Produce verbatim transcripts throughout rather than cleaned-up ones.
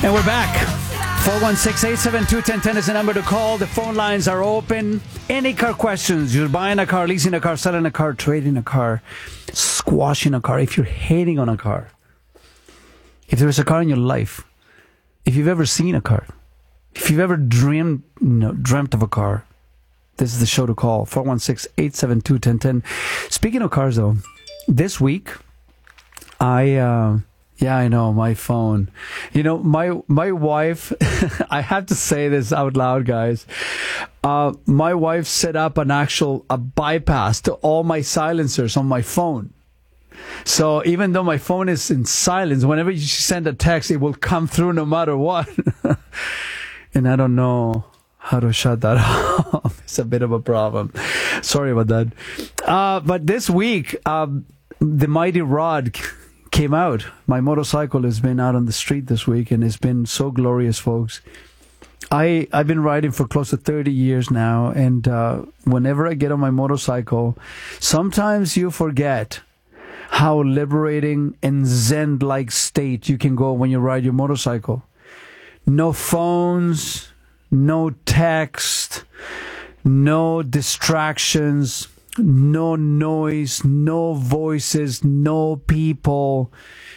And we're back. four one six, eight seven two, one zero one zero is the number to call. The phone lines are open. Any car questions? You're buying a car, leasing a car, selling a car, trading a car, squashing a car. If you're hating on a car, if there's a car in your life, if you've ever seen a car, if you've ever dreamed, you know, dreamt of a car, this is the show to call. four one six, eight seven two, one zero one zero. Speaking of cars, though, this week, I... Uh, Yeah, I know, my phone. You know, my my wife, I have to say this out loud, guys. Uh, my wife set up an actual a bypass to all my silencers on my phone. So even though my phone is in silence, whenever you send a text, it will come through no matter what. And I don't know how to shut that off. It's a bit of a problem. Sorry about that. Uh, but this week, um, the Mighty Rod came out. My motorcycle has been out on the street this week, and it's been so glorious, folks. I, I've been riding for close to thirty years now, and uh, whenever I get on my motorcycle, sometimes you forget how liberating and zen-like state you can go when you ride your motorcycle. No phones, no text, no distractions, no noise, no voices, no people,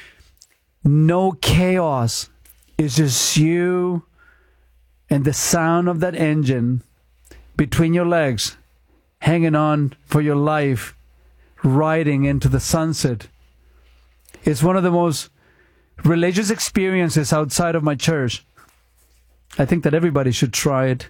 no chaos. It's just you and the sound of that engine between your legs, hanging on for your life, riding into the sunset. It's one of the most religious experiences outside of my church. I think that everybody should try it.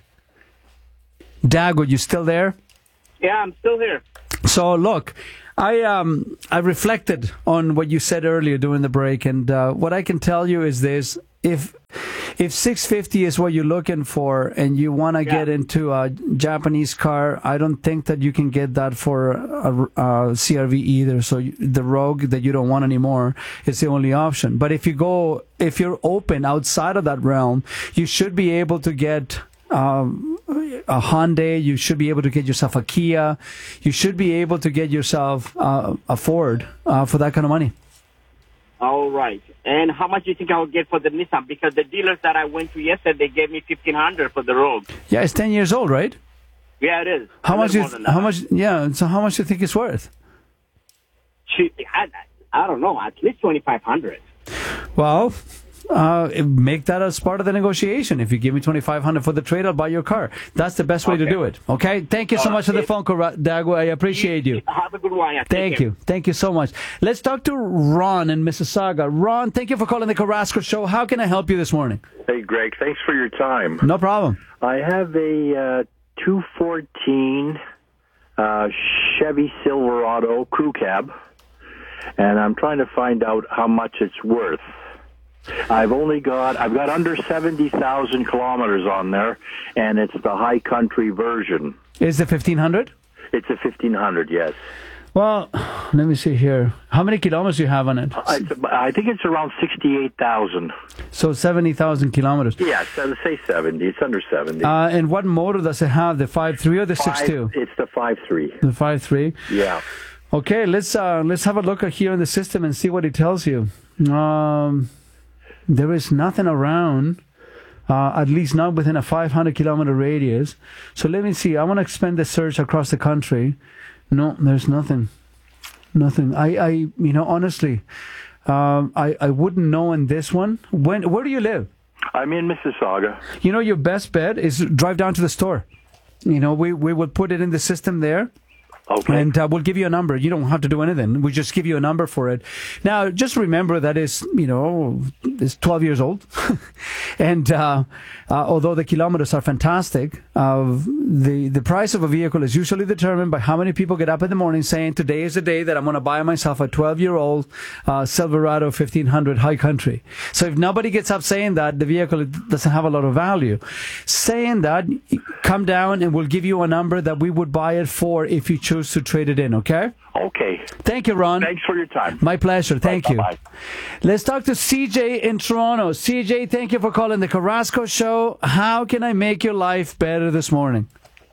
Dago, you still there? Yeah, I'm still here. So look, I um I reflected on what you said earlier during the break, and uh, what I can tell you is this: if if six fifty is what you're looking for, and you want to yeah. get into a Japanese car, I don't think that you can get that for a, a C R V either. So the Rogue that you don't want anymore is the only option. But if you go, if you're open outside of that realm, you should be able to get Um, a Hyundai. You should be able to get yourself a Kia. You should be able to get yourself uh, a Ford uh, for that kind of money. All right. And how much do you think I will get for the Nissan? Because the dealers that I went to yesterday, they gave me fifteen hundred for the Rogue. Yeah, it's ten years old, right? Yeah, it is. How much? You, how much? Yeah. So how much do you think it's worth? I, I don't know. At least twenty-five hundred. Well, Uh, make that as part of the negotiation. If you give me twenty-five hundred for the trade, I'll buy your car. That's the best way okay. to do it. Okay? Thank you so All much right. for the phone call, Dago. I appreciate you. Have a good one. Yeah, thank you. Thank you so much. Let's talk to Ron in Mississauga. Ron, thank you for calling the Carrasco Show. How can I help you this morning? Hey, Greg. Thanks for your time. No problem. I have a uh, two fourteen uh, Chevy Silverado crew cab, and I'm trying to find out how much it's worth. I've only got, I've got under seventy thousand kilometers on there, and it's the high country version. Is it fifteen hundred? It's a fifteen hundred, yes. Well, let me see here. How many kilometers do you have on it? I, I think it's around sixty-eight thousand. So seventy thousand kilometers. Yeah, so say seventy. It's under seventy. Uh, and what motor does it have? The five three or the six two? It's the five three. The five three? Yeah. Okay, let's uh, let's have a look here in the system and see what it tells you. Um... There is nothing around, uh, at least not within a five hundred kilometer radius. So let me see. I want to expand the search across the country. No, there's nothing. Nothing. I, I you know, honestly, um, I, I wouldn't know in this one. When, where do you live? I'm in Mississauga. You know, your best bet is drive down to the store. You know, we, we will put it in the system there. Okay. And uh, we'll give you a number. You don't have to do anything. We just give you a number for it. Now, just remember that it's, you know, it's twelve years old. and uh, uh, although the kilometers are fantastic, uh, the, the price of a vehicle is usually determined by how many people get up in the morning saying, today is the day that I'm going to buy myself a twelve-year-old uh, Silverado fifteen hundred High Country. So if nobody gets up saying that, the vehicle doesn't have a lot of value. Saying that, come down and we'll give you a number that we would buy it for if you choose to trade it in, okay? Okay. Thank you, Ron. Thanks for your time. My pleasure. Thank Bye, you. bye-bye. Let's talk to C J in Toronto. C J, thank you for calling the Carrasco Show. How can I make your life better this morning?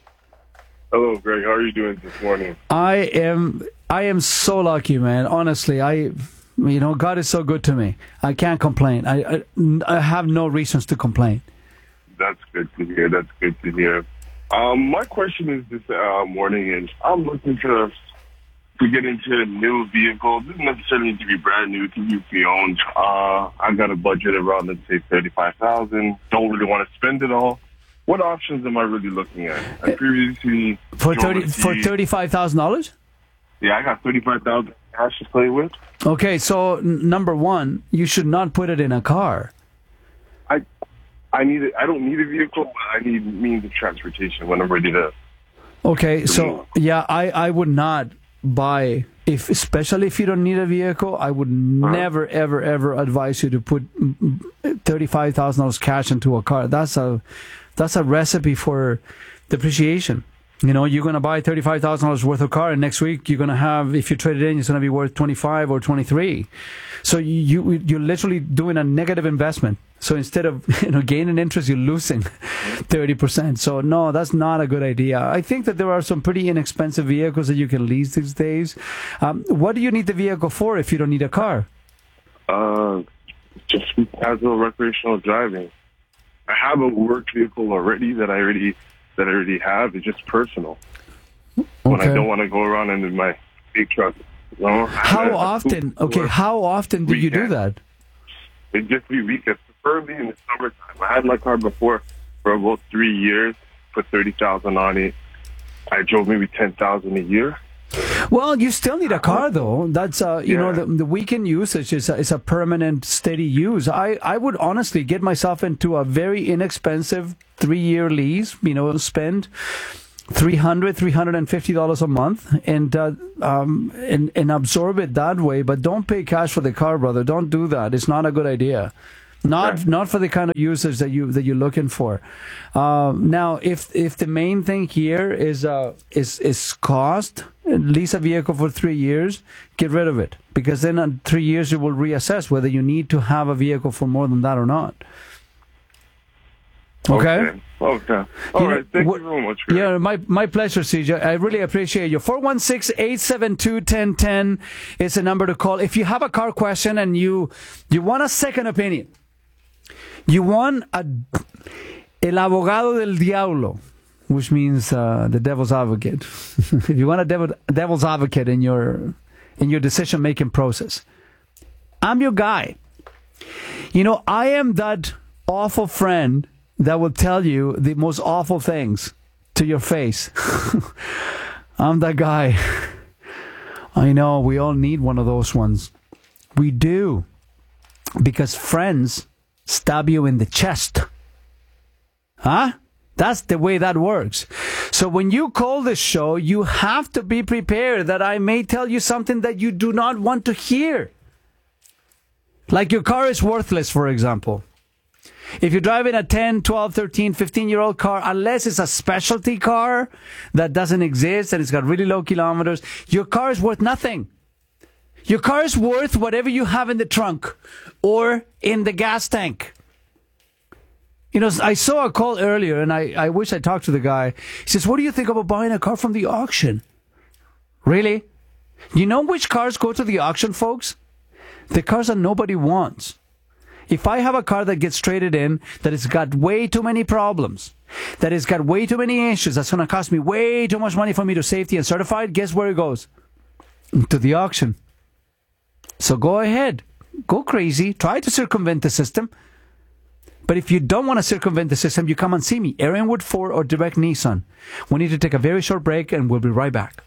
Hello, Greg. How are you doing this morning? I am I am so lucky, man. Honestly, I You know, God is so good to me. I can't complain. I, I, I have no reasons to complain. That's good to hear. That's good to hear. Um, my question is this uh, morning is I'm looking to to get into a new vehicle. It doesn't necessarily need to be brand new, to be pre-owned. Uh, I got a budget around, let's say, thirty-five thousand dollars. Don't really want to spend it all. What options am I really looking at? I previously for thirty for thirty-five thousand dollars. Yeah, I got thirty-five thousand cash to play with. Okay, so n- number one, you should not put it in a car. I, I need. A, I don't need a vehicle, but I need means of transportation when I'm ready to. Okay, to so move. yeah, I, I would not buy if, especially if you don't need a vehicle. I would Uh-huh. never, ever, ever advise you to put thirty-five thousand dollars cash into a car. That's a that's a recipe for depreciation. You know, you're going to buy thirty-five thousand dollars worth of car, and next week you're going to have, if you trade it in, it's going to be worth twenty-five or twenty-three. So you, you're literally doing a negative investment. So instead of, you know, gaining interest, you're losing thirty percent. So no, that's not a good idea. I think that there are some pretty inexpensive vehicles that you can lease these days. Um, what do you need the vehicle for if you don't need a car? Uh, just casual recreational driving. I have a work vehicle already that I already that I already have. It's just personal. When I Okay. don't want to go around in my big truck. You know, I have How a- a often? coupe Okay, or- how often do you do Weekend. that? It just be weekends, preferably in the summertime. I had my car before for about three years. Put thirty thousand on it. I drove maybe ten thousand a year. Well, you still need a car, though. That's uh, you know, Yeah. the, the weekend usage is a, is a permanent, steady use. I, I would honestly get myself into a very inexpensive three-year lease. You know, spend three hundred, three hundred and fifty dollars a month, and uh, um, and and absorb it that way. But don't pay cash for the car, brother. Don't do that. It's not a good idea. Not Right. not for the kind of usage that you that you're looking for. Um, now, if if the main thing here is uh is is cost, lease a vehicle for three years, get rid of it, because then in three years you will reassess whether you need to have a vehicle for more than that or not. Okay. Okay. Okay. All You know, right. Thank wh- you very much. Greg. Yeah, my my pleasure, C J. I really appreciate you. four one six, eight seven two, one zero one zero is the number to call. If you have a car question and you you want a second opinion, you want a el abogado del diablo, which means uh, the devil's advocate. If you want a devil, devil's advocate in your in your decision making process, I'm your guy. You know, I am that awful friend that will tell you the most awful things to your face. I'm that guy. I know, we all need one of those ones. We do. Because friends stab you in the chest. Huh? That's the way that works. So when you call this show, you have to be prepared that I may tell you something that you do not want to hear. Like your car is worthless, for example. If you're driving a ten, twelve, thirteen, fifteen-year-old car, unless it's a specialty car that doesn't exist and it's got really low kilometers, your car is worth nothing. Your car is worth whatever you have in the trunk or in the gas tank. You know, I saw a call earlier, and I, I wish I talked to the guy. He says, what do you think about buying a car from the auction? Really? You know which cars go to the auction, folks? The cars that nobody wants. If I have a car that gets traded in, that has got way too many problems, that has got way too many issues, that's going to cost me way too much money for me to safety and certify it, guess where it goes? To the auction. So go ahead. Go crazy. Try to circumvent the system. But if you don't want to circumvent the system, you come and see me, Aaronwood Ford or Direct Nissan. We need to take a very short break, and we'll be right back.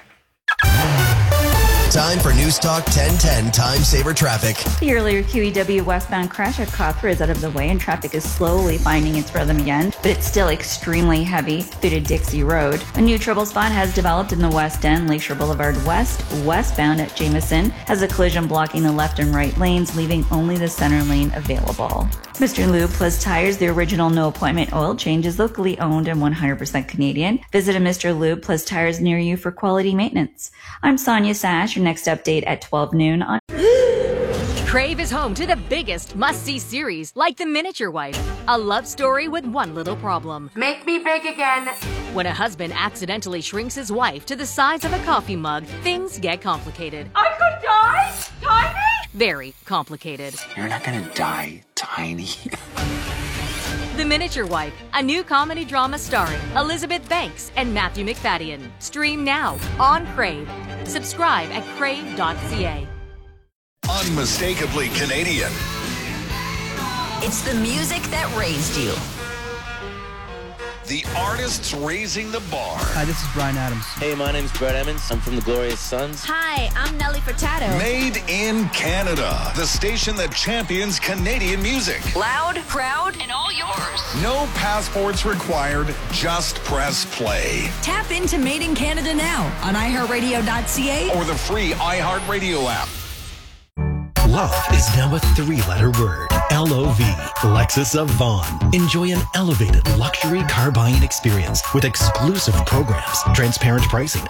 Time for News Talk ten ten Time Saver Traffic. The earlier Q E W westbound crash at Cawthra is out of the way and traffic is slowly finding its rhythm again, but it's still extremely heavy through to Dixie Road. A new trouble spot has developed in the west end. Lakeshore Boulevard West, westbound at Jameson, has a collision blocking the left and right lanes, leaving only the center lane available. Mister Lube Plus Tires, the original no-appointment oil change, is locally owned and one hundred percent Canadian. Visit a Mister Lube Plus Tires near you for quality maintenance. I'm Sonia Sash. Your next update at twelve noon on... Crave is home to the biggest must-see series, like The Miniature Wife, a love story with one little problem. Make me big again. When a husband accidentally shrinks his wife to the size of a coffee mug, things get complicated. I could die? Tiny? very complicated. You're not gonna die tiny. The Miniature Wife, a new comedy drama starring Elizabeth Banks and Matthew McFadden. Stream now on Crave. Subscribe at crave dot c a. Unmistakably Canadian. It's the music that raised you. The artists raising the bar. Hi, this is Bryan Adams. Hey, my name's Brett Emmons. I'm from the Glorious Sons. Hi, I'm Nelly Furtado. Made in Canada. The station that champions Canadian music. Loud, proud, and all yours. No passports required. Just press play. Tap into Made in Canada now on i heart radio dot c a or the free iHeartRadio app. Love is now a three-letter word. L O V. Lexus of Vaughan. Enjoy an elevated luxury car buying experience with exclusive programs, transparent pricing,